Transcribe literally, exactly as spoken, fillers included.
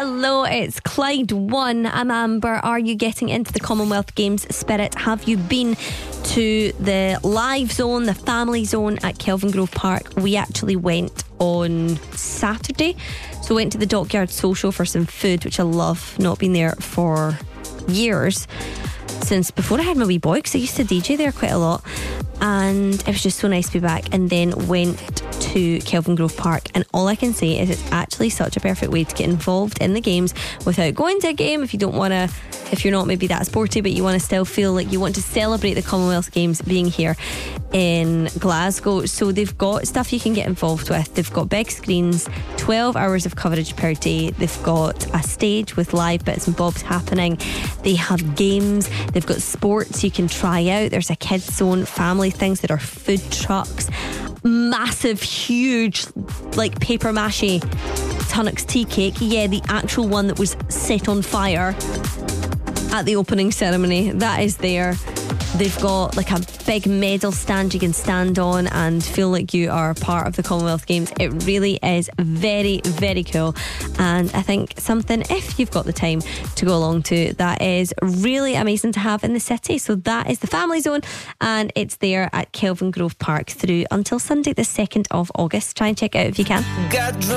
Hello, it's Clyde one. I'm Amber. Are you getting into the Commonwealth Games spirit? Have you been to the live zone, the family zone at Kelvingrove Park? We actually went on Saturday. So went to the Dockyard Social for some food, which I love. Not been there for years, since before I had my wee boy, because I used to D J there quite a lot. And it was just so nice to be back. And then went to Kelvingrove Park, and all I can say is it's actually such a perfect way to get involved in the games without going to a game. If you don't want to, if you're not maybe that sporty, but you want to still feel like you want to celebrate the Commonwealth Games being here in Glasgow. So they've got stuff you can get involved with. They've got big screens, twelve hours of coverage per day. They've got a stage with live bits and bobs happening. They have games. They've got sports you can try out. There's a kids zone, family things. There are food trucks, massive, huge, like paper mache Tunnocks tea cake. Yeah, the actual one that was set on fire at the opening ceremony. That is there. They've got like a big medal stand you can stand on and feel like you are part of the Commonwealth Games. It really is very, very cool. And I think something, if you've got the time to go along to, that is really amazing to have in the city. So that is the Family Zone, and it's there at Kelvingrove Park through until Sunday the second of August. Try and check it out if you can.